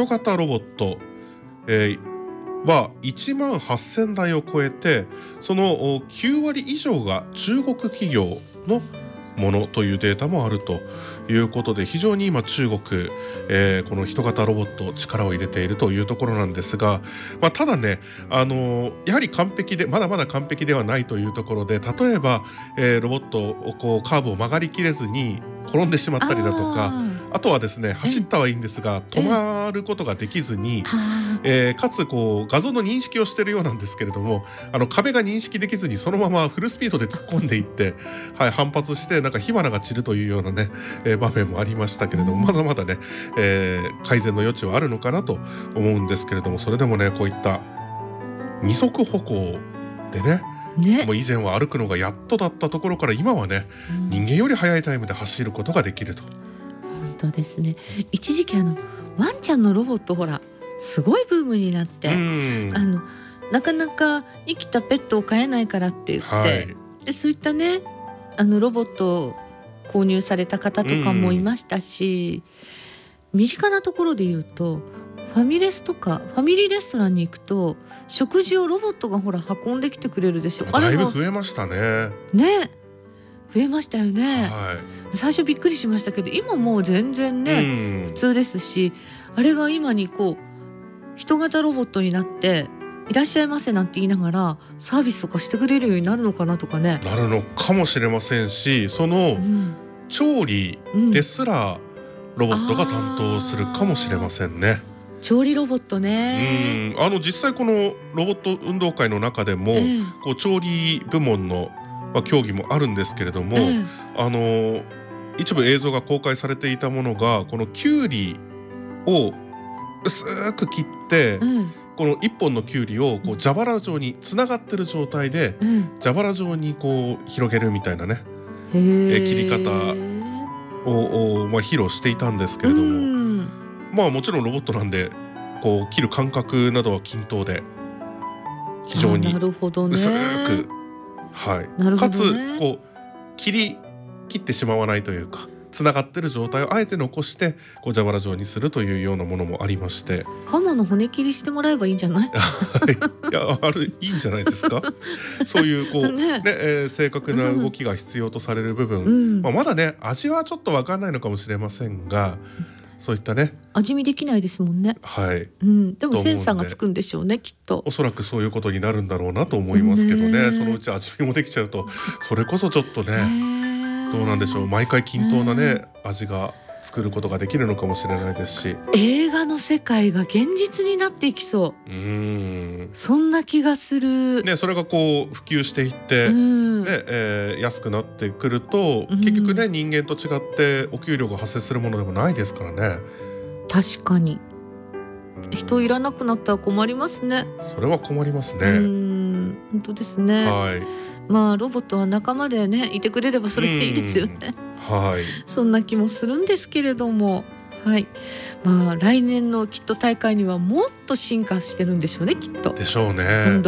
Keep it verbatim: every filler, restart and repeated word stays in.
人型ロボット、えーはいちまんはっせんだいを超えて、そのきゅうわり以上が中国企業のものというデータもあるということで、非常に今中国、えーこの人型ロボット力を入れているというところなんですが、まあ、ただね、あのーやはり完璧でまだまだ完璧ではないというところで、例えば、えーロボットをこうカーブを曲がりきれずに転んでしまったりだとか、あとはですね、走ったはいいんですが止まることができずに、えーかつこう画像の認識をしているようなんですけれども、あの壁が認識できずにそのままフルスピードで突っ込んでいって、はい、反発してなんか火花が散るというようなね、えー場面もありましたけれども、まだまだね、えー改善の余地はあるのかなと思うんですけれども、それでもね、こういった二足歩行でね、 ね、 もう以前は歩くのがやっとだったところから今はね、 うん人間より速いタイムで走ることができると。 本当ですね。一時期あのワンちゃんのロボットほらすごいブームになって、 うんあのなかなか生きたペットを飼えないからって言って、 はい、 でそういったねあのロボットを購入された方とかもいましたし、身近なところで言うとファミレスとかファミリーレストランに行くと食事をロボットがほら運んできてくれるでしょ。 だいぶあれも増えましたね。 ね増えましたよね、 は最初びっくりしましたけど今もう全然い、 ね、 うん普通ですし、あれが今にこう人型ロボットになっていらっしゃいませなんて言いながらサービスとかしてくれるようになるのかなとかね。 なるのかもしれませんし、そのうん調理うんですらロボットが担当するかもしれませんね。 調理ロボットね。 うんあの実際このロボット運動会の中でも、 ええこう調理部門の、まあ、競技もあるんですけれども、 ええあの一部映像が公開されていたものが、このきゅうりを薄く切って、 うんこのいっぽんのきゅうりをこう蛇腹状につながってる状態でうん蛇腹状にこう広げるみたいなねへええ切り方を、をまあ、披露していたんですけれども、 うんまあもちろんロボットなんでこう切る感覚などは均等で非常にあなるほどね。 薄く、はいなるほかどねつこう切り切ってしまわないというか、つながってる状態をあえて残してこう蛇腹状にするというようなものもありまして、 ハモの骨切りしてもらえばいいんじゃない？ いやあるいいんじゃないですか。そういうこうねねえー正確な動きが必要とされる部分、 うんまあ、まだね味はちょっと分かんないのかもしれませんが、そういったね、 味見できないですもんね。 はいうん、でもと思うんでセンサーがつくんでしょうねきっと。 おそらくそういうことになるんだろうなと思いますけどね。 ねそのうち味見もできちゃうとそれこそちょっとね、 ねどうなんでしょう、毎回均等なね味が作ることができるのかもしれないですし、 映画の世界が現実になっていきそううーんそんな気がする。 ね、それがこう普及していって、 うんねえー安くなってくると、 うん結局ね人間と違ってお給料が発生するものでもないですからね。 確かに人いらなくなったら困りますね。 それは困りますうね。 ん本当ですね。 はいまあロボットは仲間でねいてくれればそれでいいですよね。 はいそんな気もするんですけれども、はい。まあ来年のきっと大会にはもっと進化してるんでしょうねきっと。 でしょうね。 運動